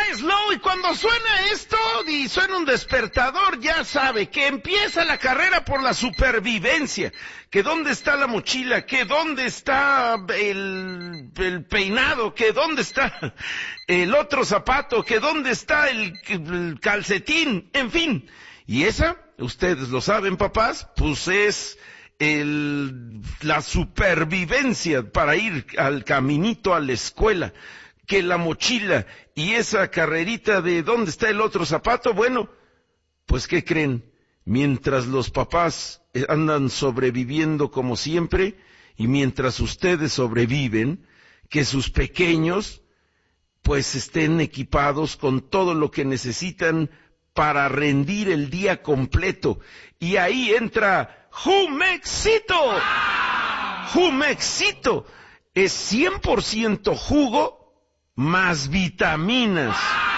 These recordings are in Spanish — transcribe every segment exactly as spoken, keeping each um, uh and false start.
Slow, y cuando suena esto y suena un despertador, ya sabe que empieza la carrera por la supervivencia. Que dónde está la mochila, que dónde está el, el peinado, que dónde está el otro zapato, que dónde está el, el calcetín, en fin. Y esa, ustedes lo saben, papás, pues es el, la supervivencia para ir al caminito a la escuela. Que la mochila y esa carrerita de ¿dónde está el otro zapato? Bueno, pues ¿qué creen? Mientras los papás andan sobreviviendo como siempre, y mientras ustedes sobreviven, que sus pequeños pues estén equipados con todo lo que necesitan para rendir el día completo. Y ahí entra Jumexito. Jumexito es cien por ciento jugo más vitaminas.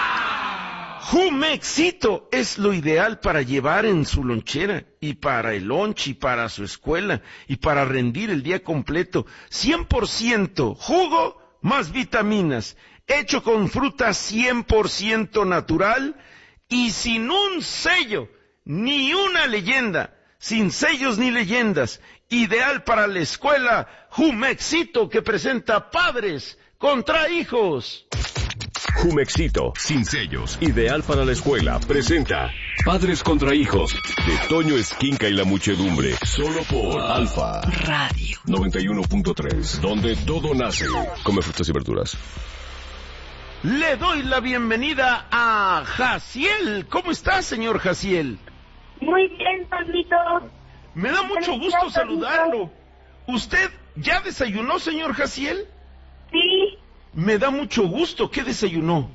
Jumexito es lo ideal para llevar en su lonchera, y para el lunch, y para su escuela, y para rendir el día completo. cien por ciento jugo más vitaminas, hecho con fruta cien por ciento natural, y sin un sello, ni una leyenda, sin sellos ni leyendas. Ideal para la escuela, Jumexito, que presenta Padres contra Hijos. Jumexito, sin sellos, ideal para la escuela, presenta Padres contra Hijos, de Toño Esquinca y la muchedumbre, solo por Alfa Radio noventa y uno punto tres, donde todo nace. Come frutas y verduras. Le doy la bienvenida a Jaciel. ¿Cómo está, señor Jaciel? Muy bien, Pablito. Me da mucho gusto saludarlo. ¿Usted ya desayunó, señor Jaciel? Sí. Me da mucho gusto. ¿Qué desayunó?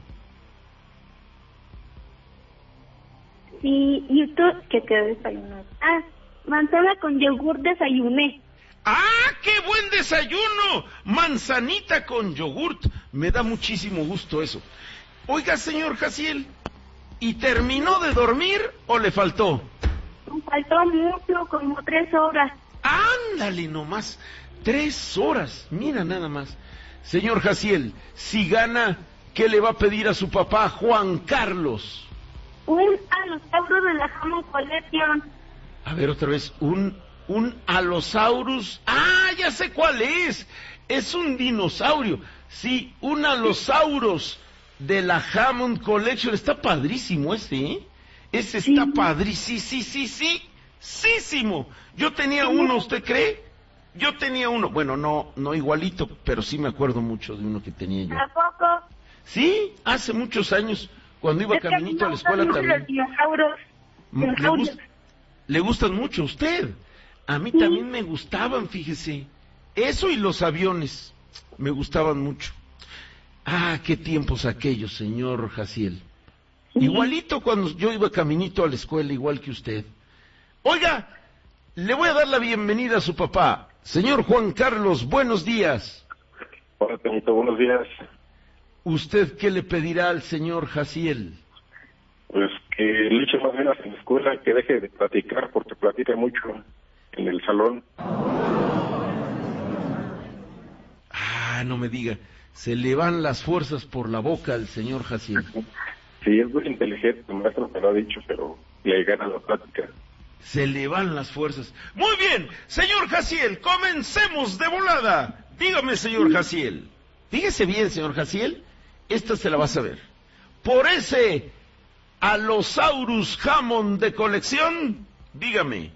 Sí, ¿y tú qué te desayunó? Ah, manzana con yogur desayuné. ¡Ah, qué buen desayuno! Manzanita con yogurt. Me da muchísimo gusto eso. Oiga, señor Jaciel, ¿y terminó de dormir o le faltó? Me faltó mucho, como tres horas. ¡Ándale nomás! Tres horas, mira nada más. Señor Jaciel, si gana, ¿qué le va a pedir a su papá, Juan Carlos? Un Allosaurus de la Hammond Collection. A ver, otra vez, un, un Allosaurus. ¡Ah, ya sé cuál es! Es un dinosaurio. Sí, un Allosaurus de la Hammond Collection. Está padrísimo ese, ¿eh? Ese está sí. padrísimo, sí, sí, sí, sí, sísimo. Yo tenía uno, ¿usted cree? Yo tenía uno, bueno, no, no igualito, pero sí me acuerdo mucho de uno que tenía yo. ¿A poco? Sí, hace muchos años, cuando iba es caminito a la escuela también. Los dinosaurios. Le, gust, le gustan mucho a usted. A mí sí. también me gustaban, fíjese. Eso y los aviones, me gustaban mucho. Ah, qué tiempos aquellos, señor Jaciel. Sí. Igualito cuando yo iba caminito a la escuela, igual que usted. Oiga, le voy a dar la bienvenida a su papá. Señor Juan Carlos, buenos días. Hola, Toñito, buenos días. ¿Usted qué le pedirá al señor Jaciel? Pues que le eche más ganas en la escuela, que deje de platicar, porque platica mucho en el salón. Ah, no me diga. Se le van las fuerzas por la boca al señor Jaciel. Sí, es muy inteligente, el maestro me lo ha dicho, pero le gana la plática. Se le van las fuerzas. Muy bien, señor Jaciel, comencemos de volada. Dígame, señor Jaciel. Fíjese bien, señor Jaciel, esta se la va a saber. Por ese Allosaurus Hammond de colección, dígame,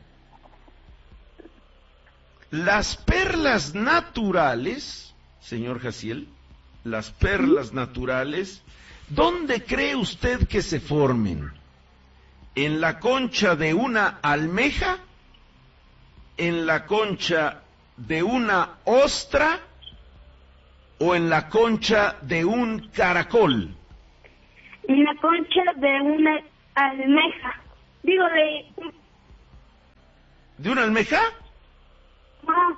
las perlas naturales, señor Jaciel, las perlas naturales, ¿dónde cree usted que se formen? ¿En la concha de una almeja? ¿En la concha de una ostra? ¿O en la concha de un caracol? En la concha de una almeja. Digo, de... ¿De una almeja? No.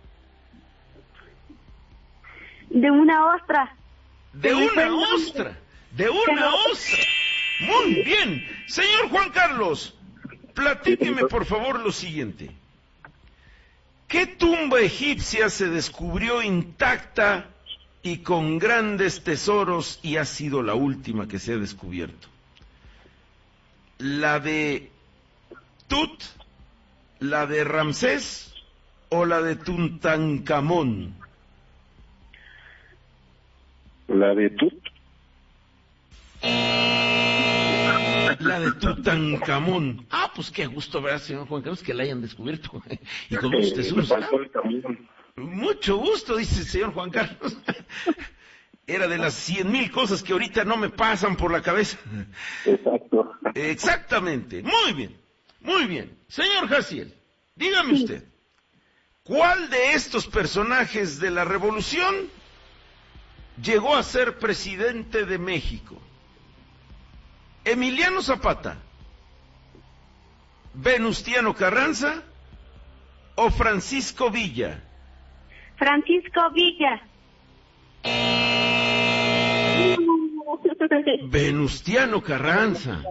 De una ostra. De una ostra. De una ostra. Muy bien. Señor Juan Carlos, platíqueme por favor lo siguiente. ¿Qué tumba egipcia se descubrió intacta y con grandes tesoros y ha sido la última que se ha descubierto. ¿La de Tut, la de Ramsés o la de Tutankamón? La de Tut. La de Tutankamón. Ah, pues qué gusto, ¿verdad, señor Juan Carlos, que la hayan descubierto? Y con muchos tesoros. Mucho gusto, dice el señor Juan Carlos. Era de las cien mil cosas que ahorita no me pasan por la cabeza. Exacto. Exactamente. Muy bien, muy bien. Señor Jaciel, dígame usted, ¿cuál de estos personajes de la Revolución llegó a ser presidente de México? ¿Emiliano Zapata, Venustiano Carranza o Francisco Villa? Francisco Villa. Venustiano Carranza.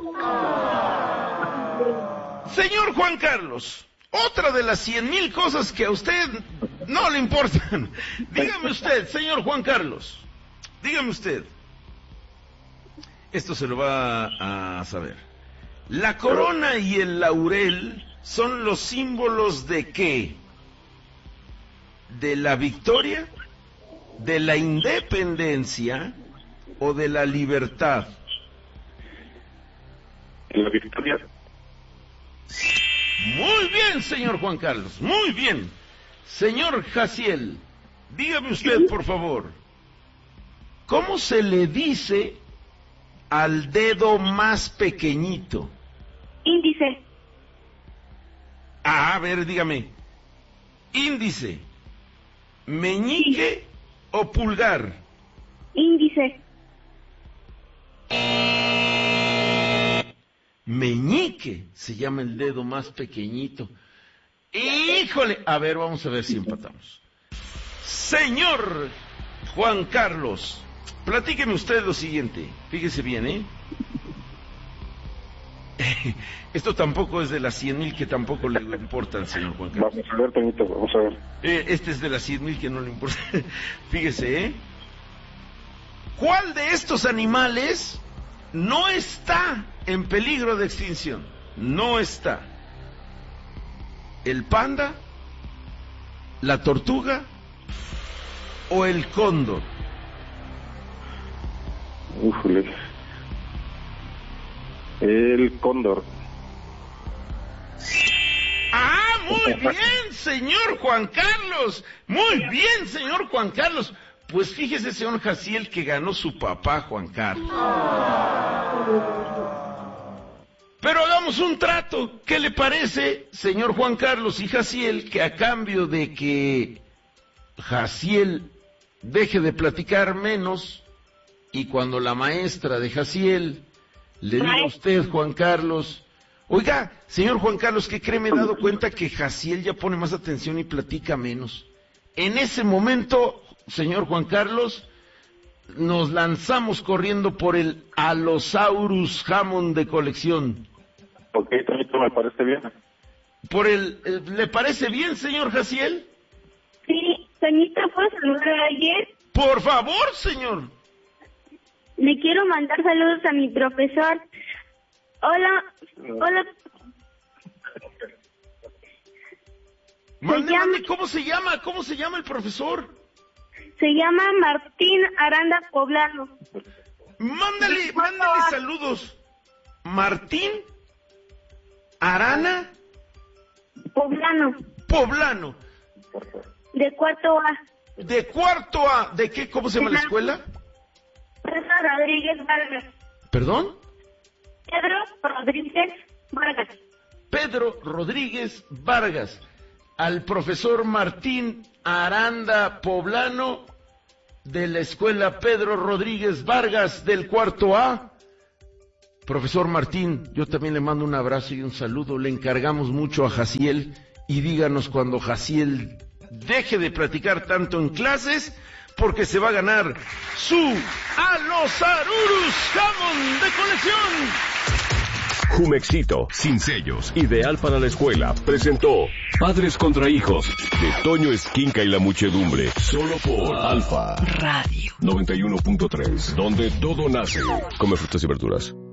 Señor Juan Carlos, otra de las cien mil cosas que a usted no le importan. Dígame usted, señor Juan Carlos, dígame usted. Esto se lo va a saber. La corona y el laurel son los símbolos de ¿qué? ¿De la victoria? ¿De la independencia? ¿O de la libertad? La victoria. Muy bien, señor Juan Carlos, muy bien. Señor Jaciel, dígame usted, por favor, ¿cómo se le dice al dedo más pequeñito? Índice. Ah, a ver, dígame. Índice, meñique o pulgar. Índice. Meñique se llama el dedo más pequeñito. Híjole, a ver, vamos a ver si empatamos. Señor Juan Carlos, platíqueme usted lo siguiente. Fíjese bien, ¿eh? Esto tampoco es de las cien mil que tampoco le importa al señor Juan Carlos. Vamos a ver, Toñito, vamos a ver. Eh, este es de las cien mil que no le importa. Fíjese, ¿eh? ¿Cuál de estos animales no está en peligro de extinción? No está. ¿El panda, la tortuga o el cóndor? Ufule. El cóndor. ¡Ah, muy bien, señor Juan Carlos! Muy bien, señor Juan Carlos. Pues fíjese, señor Jaciel, que ganó su papá, Juan Carlos. Pero hagamos un trato. ¿Qué le parece, señor Juan Carlos y Jaciel, que a cambio de que Jaciel deje de platicar menos y cuando la maestra de Jaciel le diga a usted, Juan Carlos, oiga, señor Juan Carlos, ¿qué cree? Me he dado cuenta que Jaciel ya pone más atención y platica menos. En ese momento, señor Juan Carlos, nos lanzamos corriendo por el Allosaurus Hammond de colección. Ok, Toñito, me parece bien. Por el, el ¿le parece bien, señor Jaciel? Sí, Toñito, ¿puedo saludar a alguien? Por favor, señor. Le quiero mandar saludos a mi profesor. Hola, hola. Mande, llama... mande, ¿cómo se llama? ¿Cómo se llama el profesor? Se llama Martín Aranda Poblano. Mándale, mándale saludos. Martín Arana Poblano. Poblano. De cuarto A. De cuarto A. ¿De qué? ¿Cómo se llama la escuela? Pedro Rodríguez Vargas. ¿Perdón? Pedro Rodríguez Vargas. Pedro Rodríguez Vargas. Al profesor Martín Aranda Poblano de la escuela Pedro Rodríguez Vargas del cuarto A. Profesor Martín, yo también le mando un abrazo y un saludo. Le encargamos mucho a Jaciel y díganos cuando Jaciel deje de platicar tanto en clases, porque se va a ganar su Allosaurus Hammond de colección. Jumexito, sin sellos, ideal para la escuela, presentó Padres contra Hijos, de Toño Esquinca y la muchedumbre, solo por Alfa Radio noventa y uno punto tres, donde todo nace. Come frutas y verduras.